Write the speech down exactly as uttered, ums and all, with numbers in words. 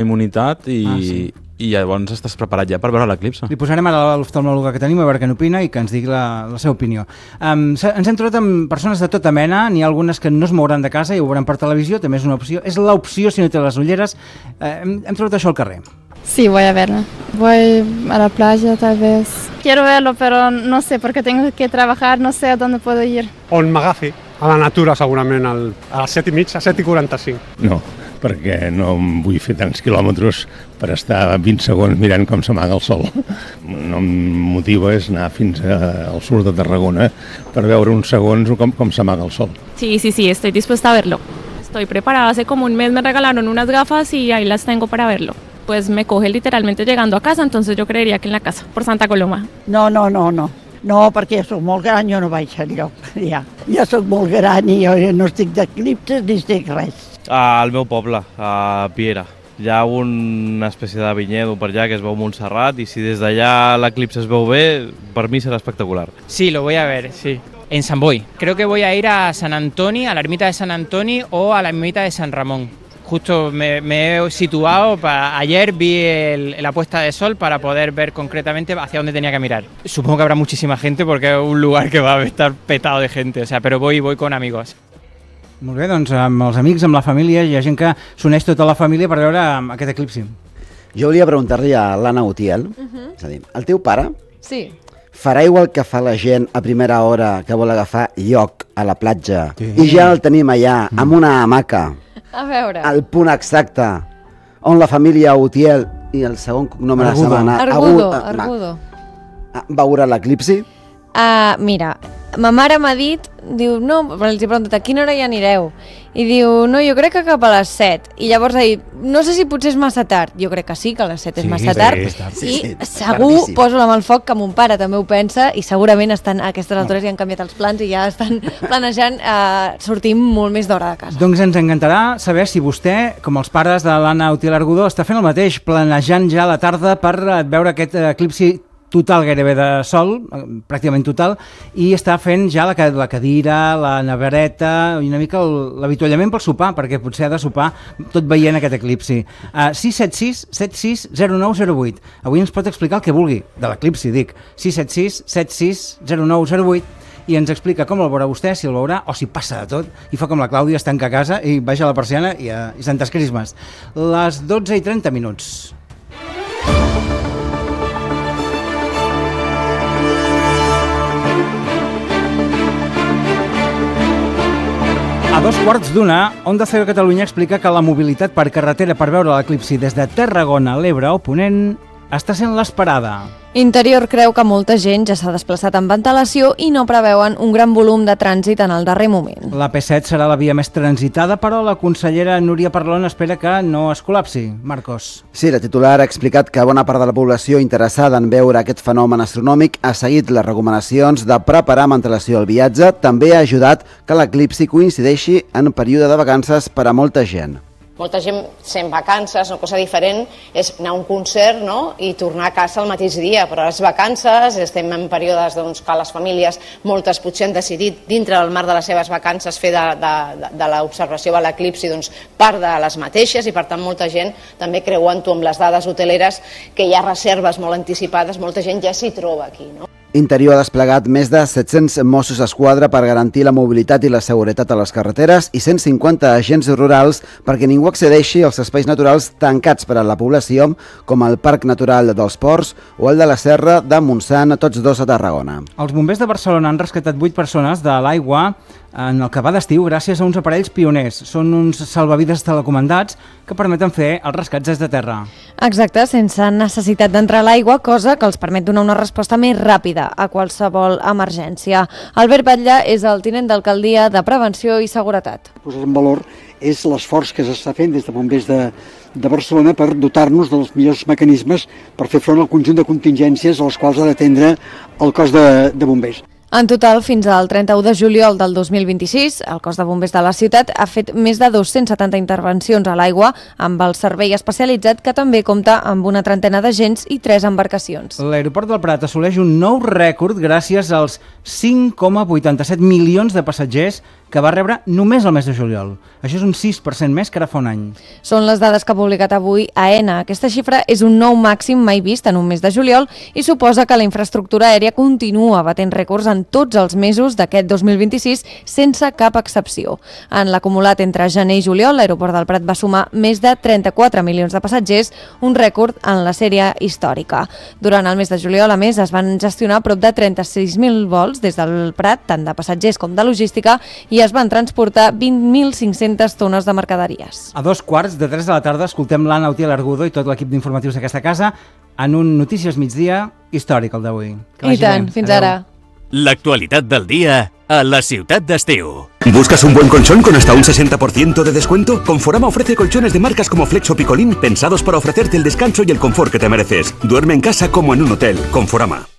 immunitat i, ah, sí. i llavors estàs preparat ja per veure l'eclipse. Li posarem ara l'oftalmòloga que tenim a veure què n'opina i que ens digui la, la seva opinió. Um, ens hem trobat amb persones de tota mena, n'hi ha algunes que no es mouran de casa i ho veuran per televisió, també és una opció. És l'opció si no té les ulleres. Uh, hem, hem trobat això al carrer. Sí, voy a verla. Voy a la playa tal vez. Quiero verlo, pero no sé, porque tengo que trabajar, no sé a dónde puedo ir. On m'agafi, a la natura segurament, al, a les set i mig, a set i quaranta-cinc. No, perquè no em vull fer tants quilòmetres per estar vint segons mirant com s'amaga el sol. No em motiva és anar fins a, al sud de Tarragona per veure uns segons com, com s'amaga el sol. Sí, sí, sí, estoy dispuesta a verlo. Estoy preparada, hace como un mes me regalaron unas gafas y ahí las tengo para verlo. Pues me coge literalmente llegando a casa, entonces yo creería que en la casa, por Santa Coloma. No, no, no, no. No, perquè soc molt gran, jo no vaig enlloc. Ja, ja soc molt gran i jo no estic d'eclipses ni estic res. Al meu poble, a Piera. Hi ha una espècie de vinyedo per allà que es veu Montserrat i si des d'allà l'eclipse es veu bé, per mi serà espectacular. Sí, lo voy a ver, sí. En San Boi. Creo que voy a ir a San Antoni, a la ermita de San Antoni o a la ermita de San Ramón. Justo me, me he situado, para, ayer vi el, la puesta de sol para poder ver concretamente hacia dónde tenía que mirar. Supongo que habrá muchísima gente porque es un lugar que va a estar petado de gente, o sea, pero voy, voy con amigos. Molt bé, doncs amb els amics, amb la família, hi ha gent que s'uneix tota la família per veure aquest eclipsi. Jo volia preguntar-li a l'Anna Utiel, uh-huh. és a dir, el teu pare sí. farà igual que fa la gent a primera hora que vol agafar lloc a la platja sí. i ja el tenim allà mm. amb una hamaca. A veure. Al punt exacte on la família Utiel i el segon cognom de la setmana Argudo, Argudo. veurà l'eclipsi? Uh, mira, ma mare m'ha dit, diu, no, els he preguntat a quina hora hi anireu? I diu, no, jo crec que cap a les set. I llavors ha dit, no sé si potser és massa tard. Jo crec que sí, que a les set és sí, massa sí, tard. Sí, I sí, segur, tardíssim. poso la mà al foc, que mon pare també ho pensa i segurament estan, a aquestes altures ja han canviat els plans i ja estan planejant eh, sortir molt més d'hora de casa. Doncs ens encantarà saber si vostè, com els pares de l'Anna Utiel Argudo, està fent el mateix, planejant ja la tarda per veure aquest eclipsi total gairebé de sol, pràcticament total, i està fent ja la, la cadira, la nevereta i una mica l'avituallament pel sopar, perquè potser ha de sopar tot veient aquest eclipsi. Uh, sis set sis set sis zero nou zero vuit. Avui ens pot explicar el que vulgui, de l'eclipsi, dic. sis set sis set sis zero nou zero vuit i ens explica com el veurà vostè, si el veurà, o si passa de tot, i fa com la Clàudia, es tanca a casa i baixa la persiana i, uh, i Santes Crismes. Les dotze i trenta minuts. A dos quarts d'una, Onda Cero Catalunya explica que la mobilitat per carretera per veure l'eclipsi des de Tarragona a l'Ebre o Ponent està sent l'esperada. Interior creu que molta gent ja s'ha desplaçat amb antelació i no preveuen un gran volum de trànsit en el darrer moment. La P set serà la via més transitada, però la consellera Núria Parlon espera que no es col·lapsi. Marcos. Sí, la titular ha explicat que bona part de la població interessada en veure aquest fenomen astronòmic ha seguit les recomanacions de preparar amb antelació el viatge. També ha ajudat que l'eclipsi coincideixi en període de vacances per a molta gent. Molta gent sent vacances, una cosa diferent és anar a un concert, no? I tornar a casa el mateix dia, però les vacances, estem en períodes doncs, que les famílies, moltes potser han decidit dintre del marc de les seves vacances fer de, de, de l'observació de l'eclipsi doncs, part de les mateixes i per tant molta gent també creuant-ho amb les dades hoteleres que hi ha reserves molt anticipades, molta gent ja s'hi troba aquí, no? Interior ha desplegat més de set-cents Mossos d'Esquadra per garantir la mobilitat i la seguretat a les carreteres i cent cinquanta agents rurals perquè ningú accedeixi als espais naturals tancats per a la població, com el Parc Natural dels Ports o el de la Serra de Montsant, tots dos a Tarragona. Els bombers de Barcelona han rescatat vuit persones de l'aigua en el que va d'estiu gràcies a uns aparells pioners. Són uns salvavides telecomandats que permeten fer els rescats des de terra. Exacte, sense necessitat d'entrar a l'aigua, cosa que els permet donar una resposta més ràpida a qualsevol emergència. Albert Batlle és el tinent d'alcaldia de Prevenció i Seguretat. Posar en valor és l'esforç que s'està fent des de bombers de, de Barcelona per dotar-nos dels millors mecanismes per fer front al conjunt de contingències a les quals ha d'atendre el cos de, de bombers. En total, fins al trenta-u de juliol del dos mil vint-i-sis, el cos de bombers de la ciutat ha fet més de dos-cents setanta intervencions a l'aigua amb el servei especialitzat que també compta amb una trentena d'agents i tres embarcacions. L'aeroport del Prat assoleix un nou rècord gràcies als cinc coma vuitanta-set milions de passatgers que va rebre només el mes de juliol. Això és un sis per cent més que ara fa un any. Són les dades que ha publicat avui AENA. Aquesta xifra és un nou màxim mai vist en un mes de juliol i suposa que la infraestructura aèria continua batent rècords en tots els mesos d'aquest dos mil vint-i-sis sense cap excepció. En l'acumulat entre gener i juliol, l'aeroport del Prat va sumar més de trenta-quatre milions de passatgers, un rècord en la sèrie històrica. Durant el mes de juliol, a més, es van gestionar prop de trenta-sis mil vols des del Prat, tant de passatgers com de logística, i es van transportar vint mil cinc-centes tones de mercaderies. A dos quarts de tres de la tarda escoltem l'Anna Utiel Argudo i tot l'equip d'informatius d'aquesta casa en un Notícies migdia històric, el d'avui. I tant, fins ara. L'actualitat del día a la ciutat d'Estiu. ¿Buscas un buen colchón con hasta un sesenta por ciento de descuento? Conforama ofrece colchones de marcas como Flex o Picolín pensados para ofrecerte el descanso y el confort que te mereces. Duerme en casa como en un hotel. Conforama.